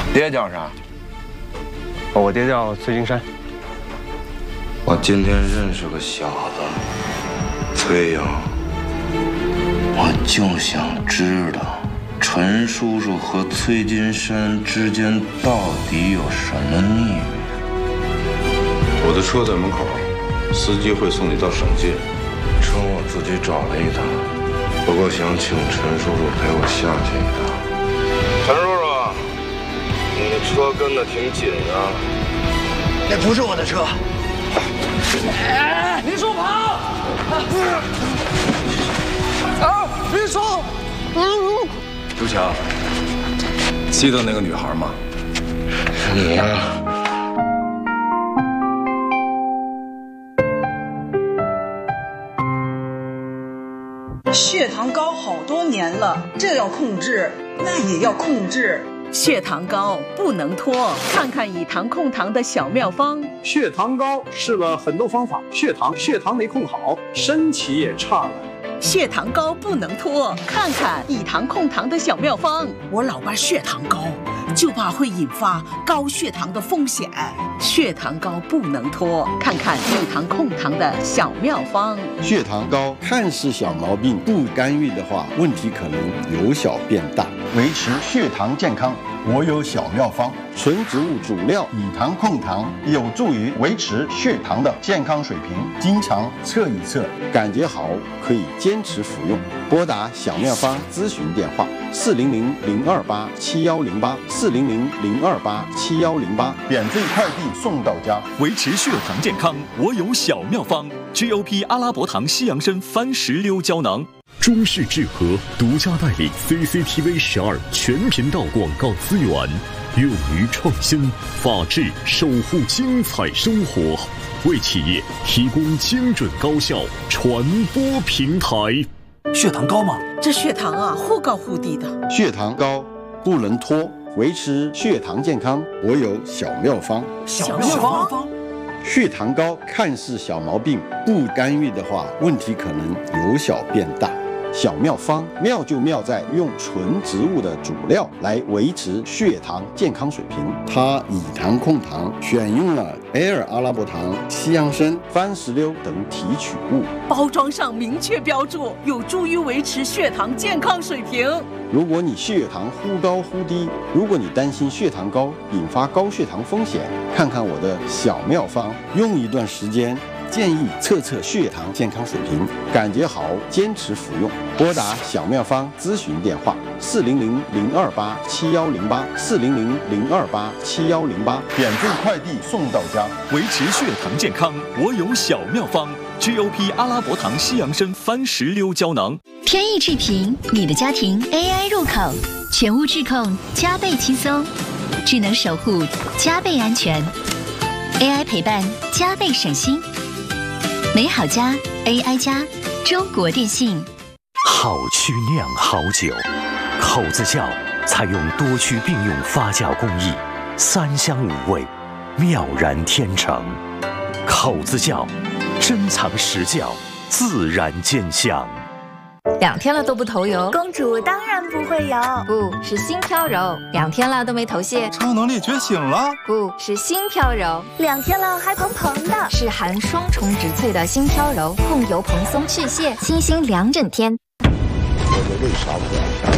爹叫啥？ 我爹叫崔金山。 我今天认识个小子，崔英。我就想知道陈叔叔和崔金山之间到底有什么秘密。 我的车在门口，司机会送你到省界。 车我自己找了一趟，不过想请陈叔叔陪我下去一趟。陈叔叔，你的车跟得挺紧啊。 那不是我的车。 林叔跑！林叔！ 刘强，记得那个女孩吗？ 是你呀。 血糖高好多年了，这要控制，那也要控制。 血糖高不能拖，看看以糖控糖的小妙方。 血糖高试了很多方法，血糖没控好，身体也差了。 血糖高不能拖，看看以糖控糖的小妙方。 我老伴血糖高，就怕会引发高血糖的风险。 血糖高不能拖，看看以糖控糖的小妙方。 血糖高看似小毛病，不干预的话，问题可能由小变大。维持血糖健康，我有小妙方。纯植物主料以糖控糖，有助于维持血糖的健康水平。经常测一测，感觉好可以坚持服用。拨打小妙方咨询电话：400-028-7108，400-028-7108，免费快递送到家。 维持血糖健康，我有小妙方 ：GOP 阿拉伯糖西洋参番石榴胶囊。 中视智和独家代理 CCTV 12全频道广告资源，勇于创新，法治守护精彩生活，为企业提供精准高效传播平台。 血糖高吗？ 这血糖啊，忽高忽低的。 血糖高不能拖，维持血糖健康，我有小妙方。 小妙方。 血糖高看似小毛病，不干预的话，问题可能由小变大。小妙方妙就妙在用纯植物的主料来维持血糖健康水平。它以糖控糖，选用了 Air 阿拉伯糖、西洋参、番石榴等提取物， 包装上明确标注，有助于维持血糖健康水平。 如果你血糖忽高忽低，如果你担心血糖高引发高血糖风险，看看我的小妙方，用一段时间。建议测测血糖健康水平，感觉好坚持服用。拨打小妙方咨询电话：400-028-7108，400-028-7108，免费快递送到家。 维持血糖健康，我有小妙方 ：GOP 阿拉伯糖西洋参番石榴胶囊。 天意智频，你的家庭 AI 入口，全屋智控加倍轻松，智能守护加倍安全 ，AI 陪伴加倍省心。美好家 AI 家，中国电信。 好曲酿好酒，口子窖采用多区并用发酵工艺，3香5味，妙然天成。口子窖珍藏实窖，自然见香。 2天了都不头油， 公主当然不会油， 不是心飘柔。2天了都没头屑， 超能力觉醒了， 不是心飘柔。 2天了还蓬蓬的， 是含双重植萃的心飘柔，控油蓬松去屑，清新2整天。 我的胃烧不了。